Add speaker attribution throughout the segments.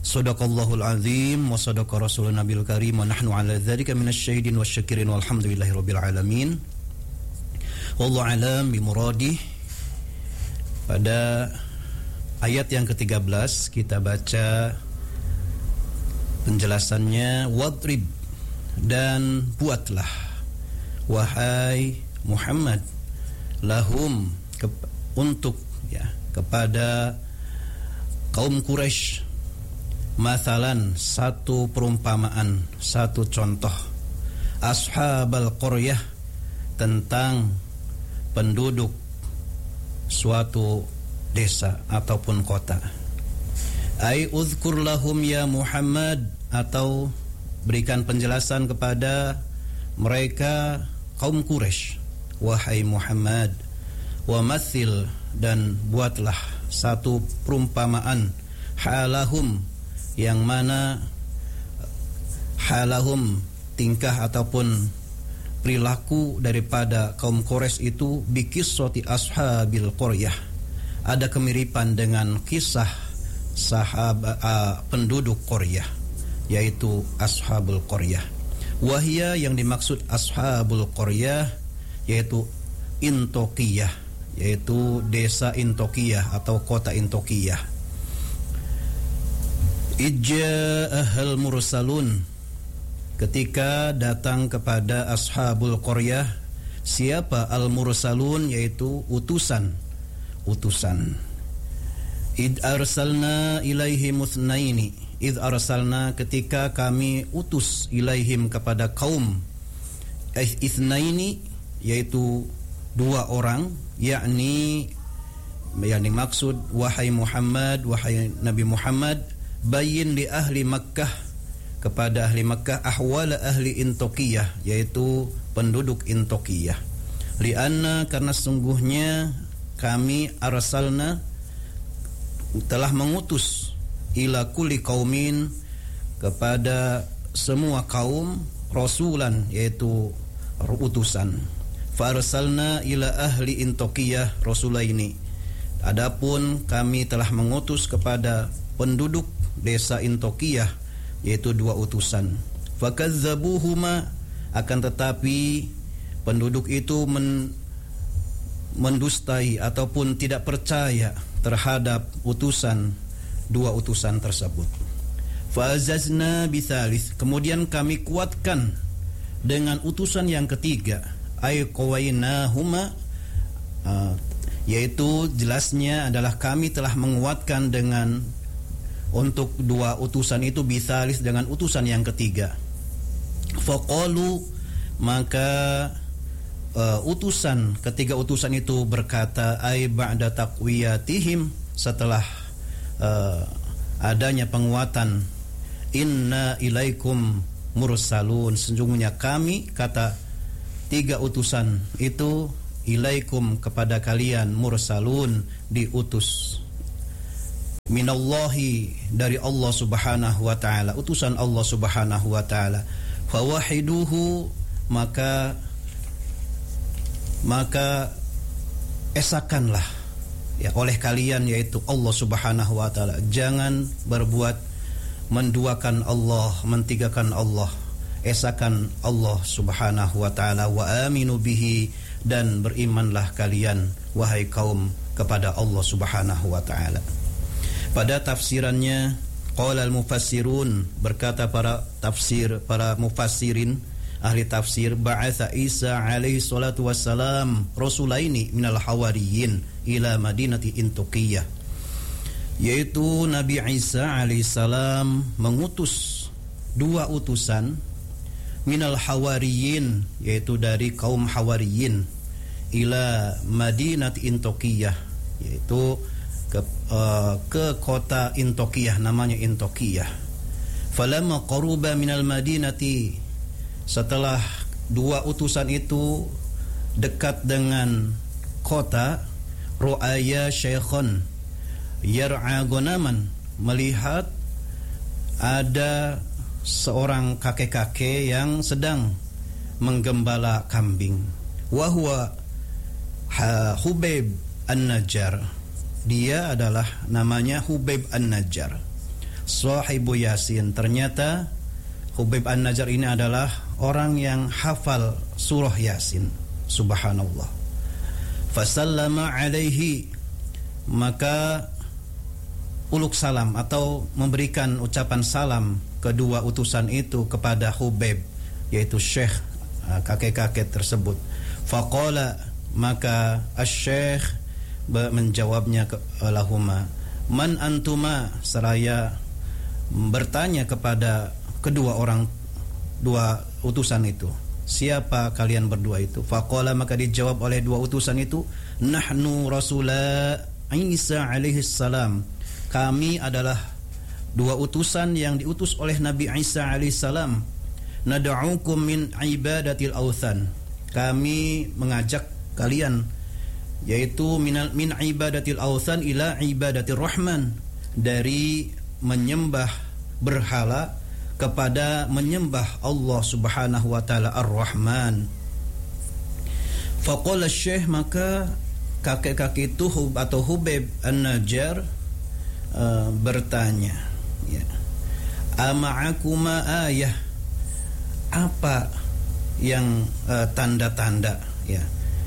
Speaker 1: Sadaqallahul azim wa sadaqa rasulun nabil karim wa nahnu ala dzalika minasyahidin wasyakirin walhamdulillahi rabbil alamin. Wallahu alam bi muradih. Pada ayat yang ke-13 kita baca penjelasannya, wadrib, dan buatlah wahai Muhammad lahum, untuk kepada kaum Quraisy, mathalan, satu perumpamaan, satu contoh, ashabal qaryah, tentang penduduk suatu desa ataupun kota. Ai uzkur lahum ya Muhammad, atau berikan penjelasan kepada mereka kaum Quraisy, wahai Muhammad, wa mathil, dan buatlah satu perumpamaan, halahum, yang mana halahum, tingkah ataupun perilaku daripada kaum Quraisy itu, bikissati ashabil qaryah, ada kemiripan dengan kisah penduduk Qaryah, yaitu ashabul qaryah. Wahia, yang dimaksud ashabul qaryah yaitu Intokiyah, yaitu desa Intokiyah atau kota Intokiyah. Ijja'ahal mursalun, ketika datang kepada ashabul qaryah. Siapa al-mursalun? Yaitu utusan. Id arsalna ilaihim utsnaini, id arsalna, ketika kami utus, ilaihim, kepada kaum, itsnaini, yaitu dua orang, yakni yang dimaksud wahai Muhammad, wahai Nabi Muhammad, bayin li ahli Makkah, kepada ahli Makkah, ahwal ahli Intokiyah, yaitu penduduk Intokiyah. Lianna, karena sungguhnya kami arsalna, telah mengutus, ila kulli qaumin, kepada semua kaum, rasulan, yaitu utusan. Farsalna ila ahli Intokiyah rasulaini, adapun kami telah mengutus kepada penduduk desa Intokiyah, yaitu dua utusan. Fakazzabuhuma, akan tetapi penduduk itu mendustai ataupun tidak percaya terhadap dua utusan tersebut. Fa'azazna bithalith, kemudian kami kuatkan dengan utusan yang ketiga, ay qawainahuma, yaitu jelasnya adalah kami telah menguatkan dengan untuk dua utusan itu, bithalis, dengan utusan yang ketiga. Faqalu, maka ketiga utusan itu berkata, ay ba'da taqwiyatihim, setelah adanya penguatan, inna ilaikum mursalun, sesungguhnya kami, kata tiga utusan itu, ilaikum, kepada kalian, mursalun, diutus, minallahi, dari Allah subhanahu wa ta'ala, utusan Allah subhanahu wa ta'ala. Fawahiduhu, maka esakanlah oleh kalian, yaitu Allah subhanahu wa ta'ala. Jangan berbuat menduakan Allah, mentigakan Allah. Esakan Allah subhanahu wa ta'ala. Wa aminu bihi, dan berimanlah kalian, wahai kaum, kepada Allah subhanahu wa ta'ala. Pada tafsirannya, qala al-mufassirun, berkata para mufassirin, ahli tafsir, ba'atha Isa alaihi salatu wassalam rasulaini minal hawariyin ila madinati Intokiyah, yaitu Nabi Isa alaihi salam mengutus dua utusan, minal hawariyin, yaitu dari kaum hawariyin, ila madinati Intokiyah, yaitu ke kota Intokiyah, namanya Intokiyah. Falamma qaruba minal madinati, setelah dua utusan itu dekat dengan kota, ru'aya syekhon yar'a gonaman, melihat ada seorang kakek-kakek yang sedang menggembala kambing. Wahwa Hubaib An-Najjar, dia adalah namanya Hubaib An-Najjar. sahibu Yasin. Ternyata Khubayb An-Najjar ini adalah orang yang hafal surah Yasin. Subhanallah. Fasallama alaihi, maka uluk salam atau memberikan ucapan salam kedua utusan itu kepada Khubayb, yaitu Syekh, kakek-kakek tersebut. Faqala, maka asy-syekh menjawabnya lahuma, man antuma, seraya bertanya kepada kedua utusan itu, siapa kalian berdua itu? Faqala, maka dijawab oleh dua utusan itu, nahnu rasula Isa alaihi salam, kami adalah dua utusan yang diutus oleh Nabi Isa alaihi salam. Nad'ukum min ibadatil authan, kami mengajak kalian, yaitu min ibadatil authan ila ibadatir rahman, dari menyembah berhala kepada menyembah Allah Subhanahu wa taala Ar-Rahman. Faqala Syekh, maka kakek-kakek itu atau Khubayb An-Najjar bertanya, ya, ama'akuma ayah, apa yang tanda-tanda, ya,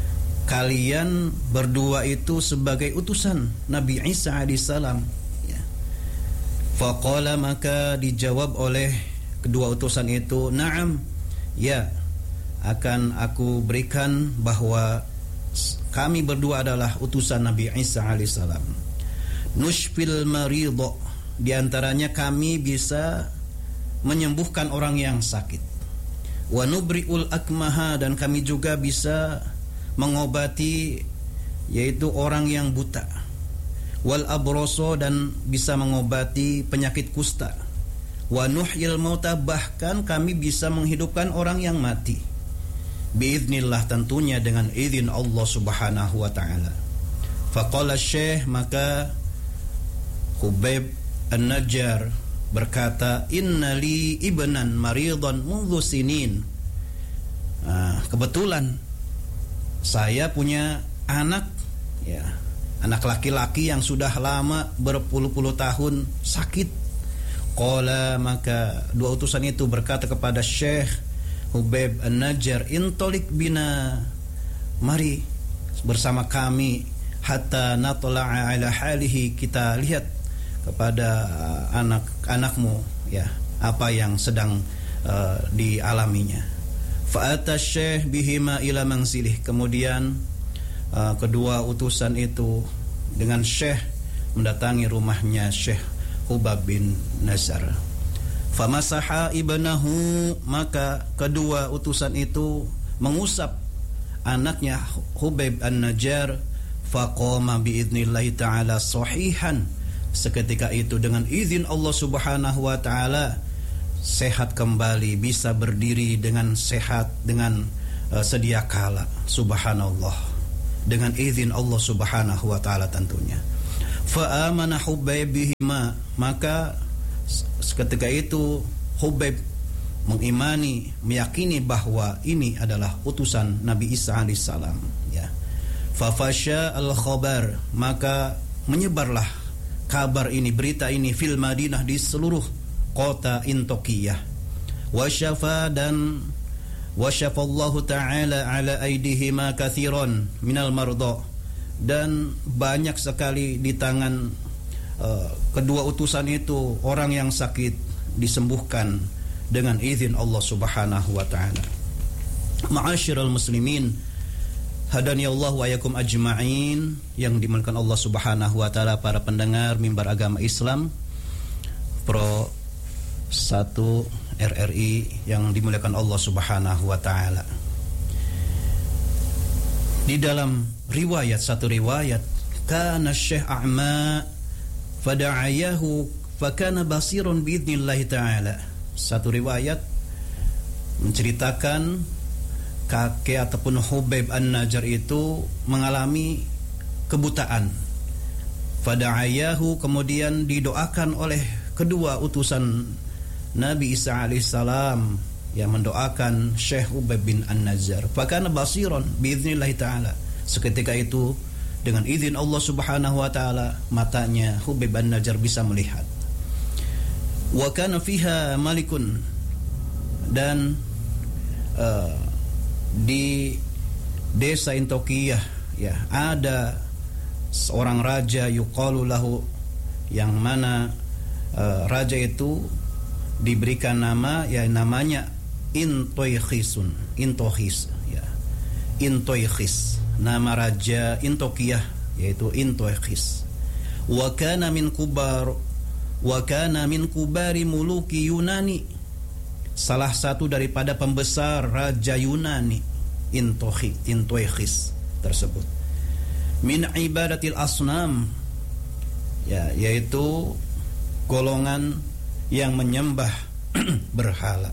Speaker 1: kalian berdua itu sebagai utusan Nabi Isa alaihissalam, ya. Faqala, maka dijawab oleh kedua utusan itu, na'am, ya, akan aku berikan bahwa kami berdua adalah utusan Nabi Isa alaihissalam. Nushfil maridho, diantaranya kami bisa menyembuhkan orang yang sakit. Wa nubri'ul akmaha, dan kami juga bisa mengobati, yaitu orang yang buta. Wal abroso, dan bisa mengobati penyakit kusta. Wa nuhyil mauta, bahkan kami bisa menghidupkan orang yang mati. Biiznillah, tentunya dengan izin Allah Subhanahu wa taala. Faqala Syekh, maka Khubayb An-Najjar berkata, innali ibnan maridan mundhu sinin. Kebetulan saya punya anak, ya, anak laki-laki yang sudah lama berpuluh-puluh tahun sakit. Qala, maka dua utusan itu berkata kepada Syekh Khubayb An-Najjar, intolik bina, mari bersama kami, hatta natla'a ala halihi, kita lihat kepada anak-anakmu, ya, apa yang sedang dialaminya. Fa'ata Syekh bihima ila manzilih, kemudian kedua utusan itu dengan Syekh mendatangi rumahnya Syekh Khubayb bin Najjar. Famasaha ibnahu, maka kedua utusan itu mengusap anaknya Khubayb An-Najjar. Faqama biidnillahi ta'ala sahihan, seketika itu dengan izin Allah Subhanahu wa taala sehat kembali, bisa berdiri dengan sehat, dengan sedia kala. Subhanallah, dengan izin Allah Subhanahu wa taala tentunya. Fa amana Khubayb bihima, maka seketika itu Khubayb mengimani, meyakini bahwa ini adalah utusan Nabi Isa alaihissalam, ya. Fa fasya al-khabar, maka menyebarlah kabar ini, berita ini, fil Madinah, di seluruh kota Intokiyah. Wasyafa, dan wasyafallahu ta'ala ala aidihima kathiran minal marda, dan banyak sekali di tangan kedua utusan itu orang yang sakit disembuhkan dengan izin Allah Subhanahu wa ta'ala. Ma'asyiral muslimin, hadani Allah wa yakum ajma'in, yang dimuliakan Allah Subhanahu wa ta'ala, para pendengar mimbar agama Islam Pro 1 RRI yang dimuliakan Allah Subhanahu wa ta'ala. Di dalam riwayat, satu riwayat, kana Syekh a'ma fada'ayahu fakana basirun biidnillahi ta'ala. Satu riwayat menceritakan kakek ataupun Khubayb An-Najjar itu mengalami kebutaan. Fada'ayahu, kemudian didoakan oleh kedua utusan Nabi Isa alaihissalam, yang mendoakan Syekh Khubayb bin An-Najjar. Fakana basiron biidnillahi ta'ala, seketika itu dengan izin Allah Subhanahu wa ta'ala matanya Khubayb An-Najjar bisa melihat. Wa kana fiha malikun, dan di desa Intokiyah ya ada seorang raja yuqalu lahu, yang mana raja itu diberikan nama, ya namanya Intoikhis ya. Intoikhis, nama raja Intokiyah yaitu Intoikhis. Wa kana min kubari muluki Yunani, salah satu daripada pembesar raja Yunani Intoikhis tersebut. Min ibadatil asnam, ya, yaitu golongan yang menyembah berhala.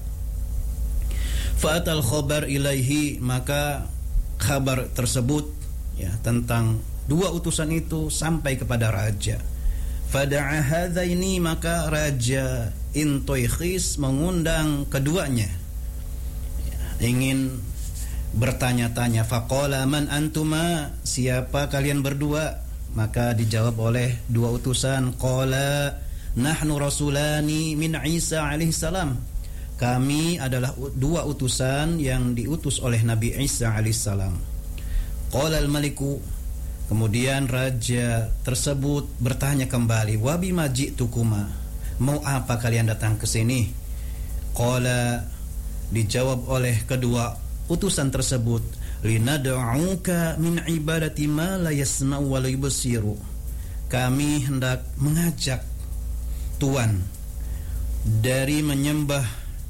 Speaker 1: Fa'atal khabar ilaihi, maka kabar tersebut ya tentang dua utusan itu sampai kepada raja. Fada'a hadzaini, maka raja Intoikhis mengundang keduanya, ya, ingin bertanya-tanya. Faqala man antuma, siapa kalian berdua? Maka dijawab oleh dua utusan. Qala nahnu rasulani min Isa alaihissalam, kami adalah dua utusan yang diutus oleh Nabi Isa alaihissalam. Qala al-maliku, kemudian raja tersebut bertanya kembali, wa bima ji'tukuma, mau apa kalian datang ke sini? Qala, dijawab oleh kedua utusan tersebut, linad'uka min ibadati ma la yasma'u wa la yubsiru, kami hendak mengajak Tuhan dari menyembah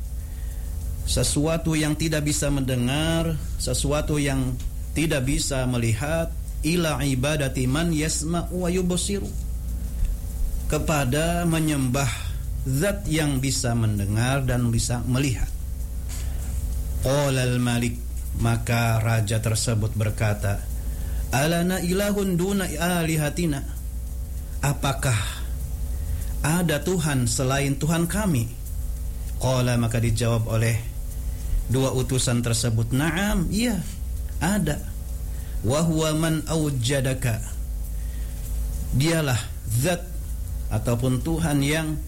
Speaker 1: sesuatu yang tidak bisa mendengar, sesuatu yang tidak bisa melihat, ila ibadati man yasma'u wa yubsiru, kepada menyembah zat yang bisa mendengar dan bisa melihat. Qala al-malik, maka raja tersebut berkata, alana ilahun duna alihatina, apakah ada Tuhan selain Tuhan kami? Qala, maka dijawab oleh dua utusan tersebut, na'am, iya, ada. Wa huwa man awjadaka, dialah zat ataupun Tuhan yang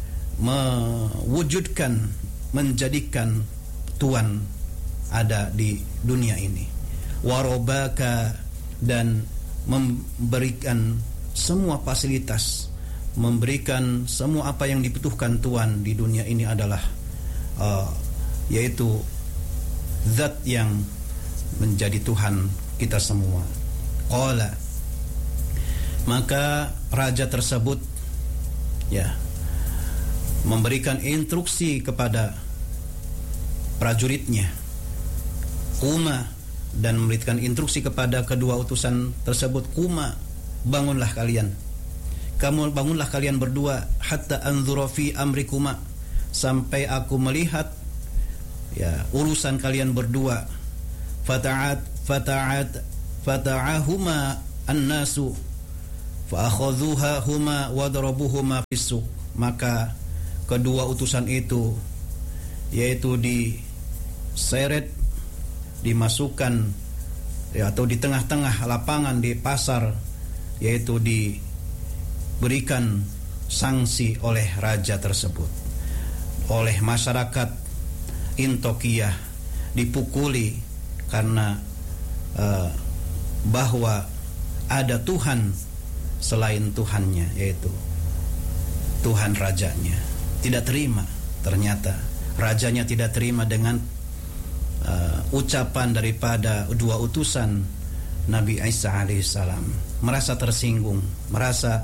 Speaker 1: mewujudkan, menjadikan Tuhan ada di dunia ini. Warobaka, dan memberikan semua fasilitas, memberikan semua apa yang dibutuhkan Tuhan di dunia ini adalah yaitu zat yang menjadi Tuhan kita semua. Qala, maka raja tersebut ya memberikan instruksi kepada prajuritnya, kuma, dan memberikan instruksi kepada kedua utusan tersebut, kuma, bangunlah kalian, bangunlah kalian berdua, hatta anzura fi amrikuma, sampai aku melihat ya urusan kalian berdua. Fata'ahuma an-nasu fa akhadhuha huma wa darabuhuma fis-suq, maka kedua utusan itu yaitu diseret, dimasukkan ya, atau di tengah-tengah lapangan di pasar, yaitu diberikan sanksi oleh raja tersebut, oleh masyarakat Intokiyah, dipukuli karena bahwa ada Tuhan selain Tuhannya, yaitu Tuhan rajanya. Tidak terima, ternyata rajanya tidak terima dengan ucapan daripada dua utusan Nabi Isa alaihissalam, merasa tersinggung, merasa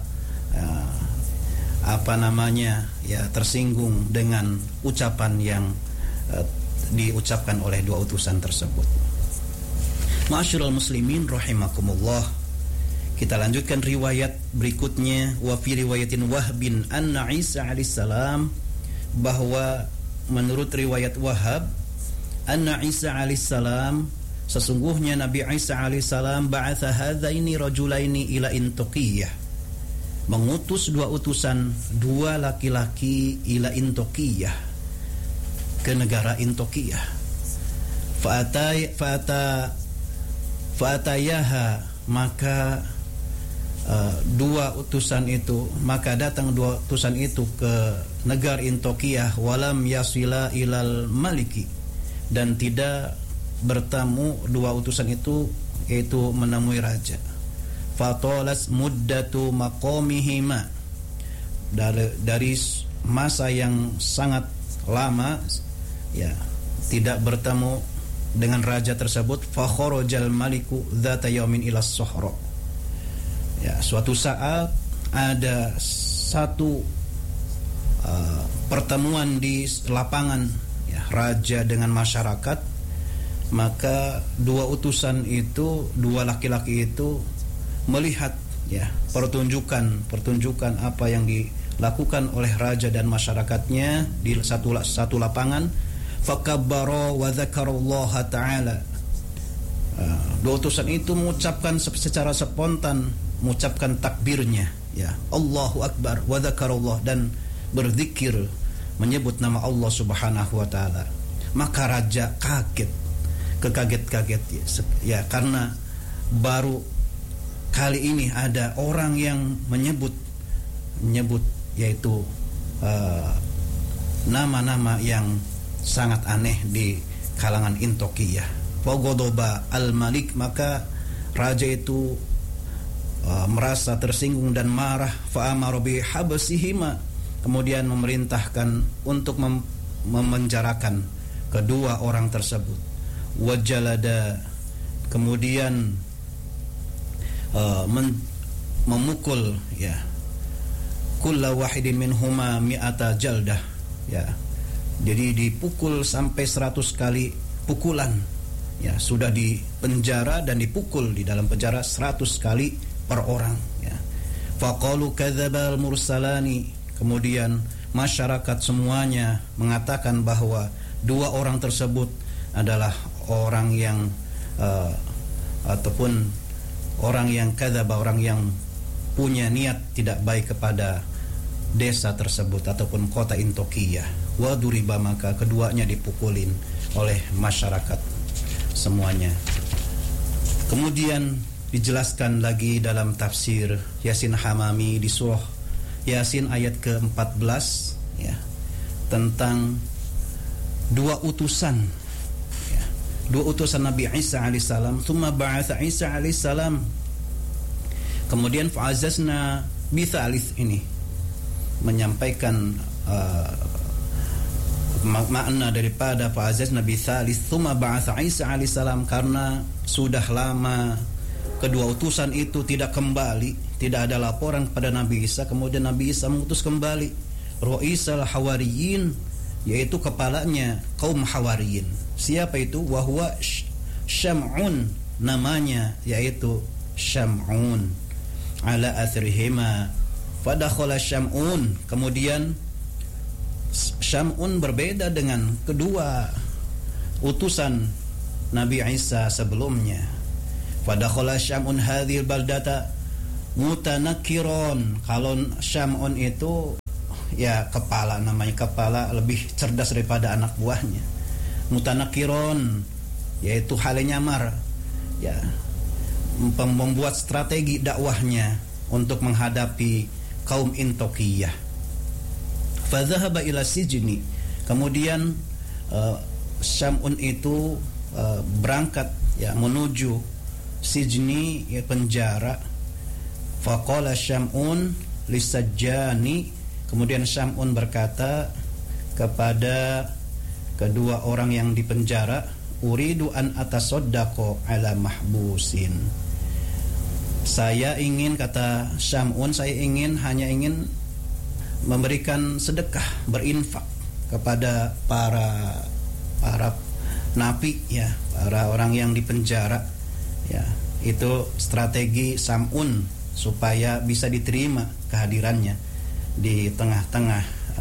Speaker 1: tersinggung dengan ucapan yang diucapkan oleh dua utusan tersebut. Ma'asyiral muslimin rahimakumullah, kita lanjutkan riwayat berikutnya. Wa fi riwayatin Wahbin anna Isa alaihissalam, bahwa menurut riwayat Wahab, anna Isa alaihissalam, sesungguhnya Nabi Isa alaihissalam, ba'atha hadzaini rajulaini ila Intokiyah, mengutus dua utusan, dua laki-laki, ila Intokiyah, ke negara Intokiyah. Fa'atayaha, maka dua utusan itu, maka datang dua utusan itu ke negara Intokiyah, walam yasila ilal maliki, dan tidak bertemu dua utusan itu, yaitu menemui raja. Fatolas muddatu maqamihima, dari masa yang sangat lama ya tidak bertemu dengan raja tersebut. Fakharajal maliku dzata yaumin ila as-sahra. Ya, suatu saat ada satu pertemuan di lapangan, ya, raja dengan masyarakat. Maka dua utusan itu, dua laki-laki itu melihat, ya, pertunjukan apa yang dilakukan oleh raja dan masyarakatnya di satu lapangan. Fakabbara wa dzakarallaha ta'ala. Dua utusan itu mengucapkan secara spontan, mengucapkan takbirnya, ya, Allahu Akbar wa dzakarallah, dan berzikir menyebut nama Allah Subhanahu wa taala. Maka raja kaget ya, karena baru kali ini ada orang yang menyebut yaitu nama-nama yang sangat aneh di kalangan Intokiyah. Fagodoba al-Malik, maka raja itu merasa tersinggung dan marah. Fa'amara bihabsihima, kemudian memerintahkan untuk memenjarakan kedua orang tersebut. Wajalada, kemudian memukul, ya, kulla wahidin minhuma mi'ata jaldah, ya. Jadi dipukul sampai 100 kali pukulan, ya. Sudah di penjara dan dipukul di dalam penjara 100 kali per orang, ya. Faqalu kadzdzabal mursalani, kemudian masyarakat semuanya mengatakan bahwa dua orang tersebut adalah orang yang ataupun orang yang kadzdzaba, orang yang punya niat tidak baik kepada desa tersebut ataupun kota Intokiyah. Wa duriba, maka keduanya dipukulin oleh masyarakat semuanya. Kemudian dijelaskan lagi dalam tafsir Yasin Hamami di surah Yasin ayat ke-14, ya, tentang dua utusan, ya, dua utusan Nabi Isa alaihissalam. Tsumma ba'atsa Isa alaihissalam, kemudian fa'azazna bitsalits, ini menyampaikan makna daripada fa'azazna bitsalits. Tsumma ba'atsa Isa alaihissalam, karena sudah lama kedua utusan itu tidak kembali, tidak ada laporan kepada Nabi Isa. Kemudian Nabi Isa mengutus kembali Ra'isal Hawariyin, yaitu kepalanya kaum Hawariyin. Siapa itu? Wahwa Syam'un, namanya yaitu Syam'un. Ala athrihima fadakhala Syam'un, kemudian Syam'un berbeda dengan kedua utusan Nabi Isa sebelumnya. Fadakhala Syam'un hadhil baldata mutanakiron. Kalau Syam'un itu, ya, kepala, namanya kepala, lebih cerdas daripada anak buahnya. Mutanakiron, yaitu halenyamar, ya, membuat strategi dakwahnya untuk menghadapi kaum Intokiyah. Fadzahaba ila sijni, kemudian Syam'un itu berangkat, ya, menuju sijni, ya, penjara. Faqala Syam'un lisajjani, kemudian Syam'un berkata kepada kedua orang yang dipenjara, uridu an atasaddaqo ala mahbusin. Saya ingin, kata Syam'un, saya hanya ingin memberikan sedekah, berinfak kepada para napi, ya, para orang yang dipenjara, ya. Itu strategi Syam'un supaya bisa diterima kehadirannya di tengah-tengah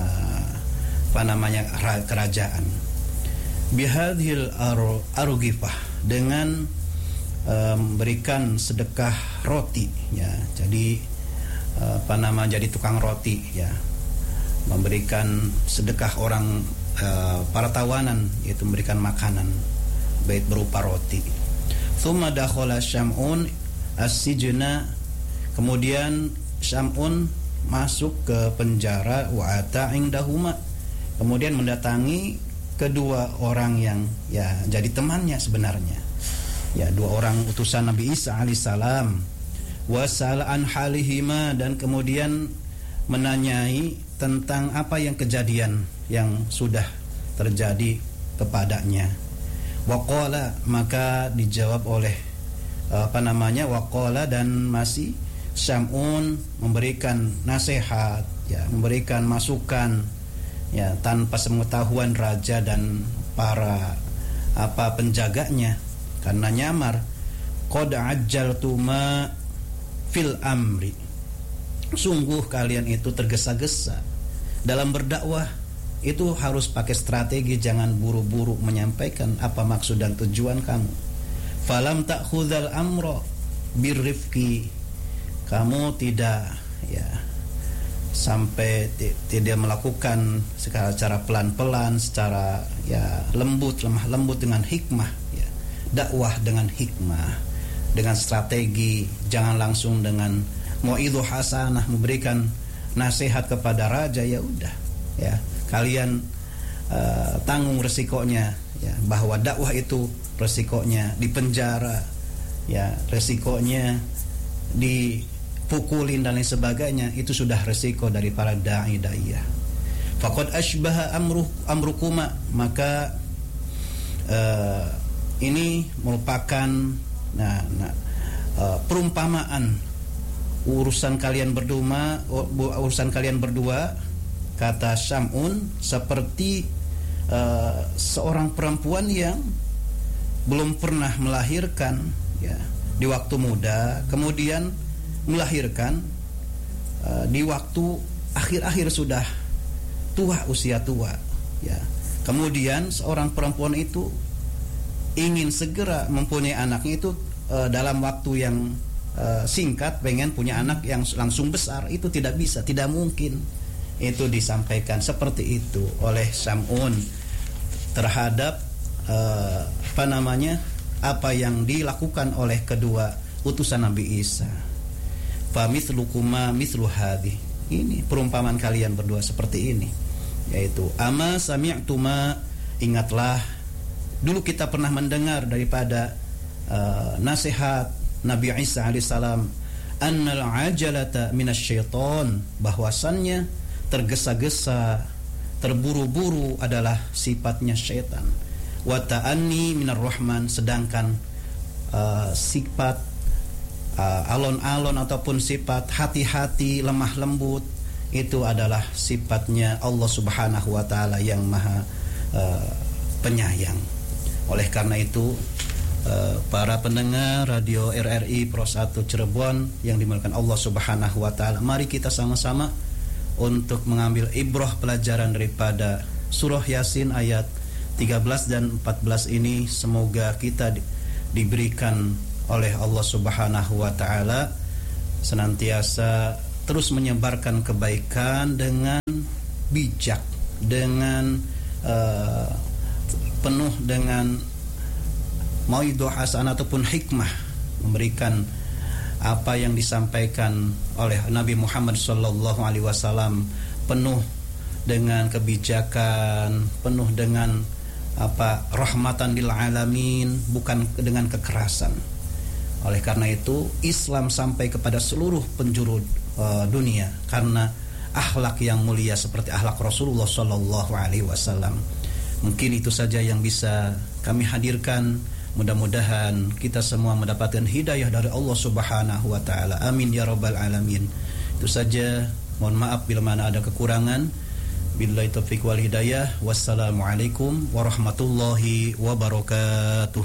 Speaker 1: kerajaan. Bihadhil arugifah, dengan memberikan sedekah roti, ya. Jadi jadi tukang roti, ya, memberikan sedekah orang para tawanan, yaitu memberikan makanan baik berupa roti. Tsumma dakhala Syam'un as-sijna, Kemudian Syam'un masuk ke penjara wa ata indahuma, kemudian mendatangi kedua orang yang ya jadi temannya sebenarnya, ya dua orang utusan Nabi Isa alaihissalam. Wasala an halihima, dan kemudian menanyai tentang apa yang kejadian yang sudah terjadi kepadanya. Waqala, maka dijawab oleh waqala, dan masih Syam'un memberikan nasihat, ya memberikan masukan, ya tanpa sepengetahuan raja dan para penjaganya, karena nyamar. Qad ajjaltu ma fil amri, sungguh kalian itu tergesa-gesa dalam berdakwah. Itu harus pakai strategi, jangan buru-buru menyampaikan apa maksud dan tujuan kamu. Falam ta'khudhal amra birrifqi, kamu tidak sampai tidak melakukan secara pelan-pelan, secara lemah lembut dengan hikmah, dakwah dengan hikmah, dengan strategi. Jangan langsung dengan mau'idhah hasanah, memberikan nasihat kepada raja, ya udah, ya kalian tanggung resikonya, ya bahwa dakwah itu resikonya dipenjara, ya resikonya dipukulin dan lain sebagainya. Itu sudah resiko dari para dai-daiyah. Faqad ashbaha amrukuma, maka ini merupakan perumpamaan urusan kalian berdua, kata Syam'un, seperti seorang perempuan yang belum pernah melahirkan, ya di waktu muda, kemudian melahirkan di waktu akhir-akhir sudah usia tua, ya. Kemudian seorang perempuan itu ingin segera mempunyai anaknya itu dalam waktu yang singkat, pengen punya anak yang langsung besar, itu tidak bisa, tidak mungkin. Itu disampaikan seperti itu oleh Syam'un terhadap apa yang dilakukan oleh kedua utusan Nabi Isa. Fa mithlukuma mithlu hadhi, ini perumpamaan kalian berdua seperti ini, yaitu ama sami'tuma, ingatlah dulu kita pernah mendengar daripada nasihat Nabi Isa alaihissalam, annal ajalata minasyaiton, bahwasannya tergesa-gesa, terburu-buru adalah sifatnya syaitan. Wa ta'anni minar rahman, sedangkan sifat alon-alon ataupun sifat hati-hati, lemah lembut, itu adalah sifatnya Allah Subhanahu wa taala yang Maha penyayang. Oleh karena itu, para pendengar radio RRI Pro 1 Cirebon yang dimuliakan Allah Subhanahu wa taala, mari kita sama-sama untuk mengambil ibrah pelajaran daripada surah Yasin ayat 13 dan 14 ini. Semoga kita diberikan oleh Allah Subhanahu wa taala senantiasa terus menyebarkan kebaikan dengan bijak, dengan penuh dengan mau'idhah hasanah ataupun hikmah, memberikan apa yang disampaikan oleh Nabi Muhammad sallallahu alaihi wasallam penuh dengan kebijakan, penuh dengan rahmatan lil alamin, bukan dengan kekerasan. Oleh karena itu Islam sampai kepada seluruh penjuru dunia karena akhlak yang mulia seperti akhlak Rasulullah sallallahu alaihi wasallam. Mungkin itu saja yang bisa kami hadirkan. Mudah-mudahan kita semua mendapatkan hidayah dari Allah Subhanahu wa taala. Amin ya rabbal alamin. Itu saja. Mohon maaf bila mana ada kekurangan. Billahi taufiq wal hidayah. Wassalamualaikum warahmatullahi wabarakatuh.